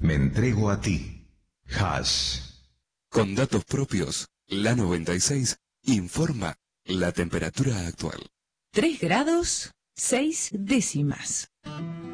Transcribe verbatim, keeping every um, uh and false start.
Me entrego a ti. Hash. Con datos propios, la noventa y seis informa la temperatura actual. tres grados, seis décimas.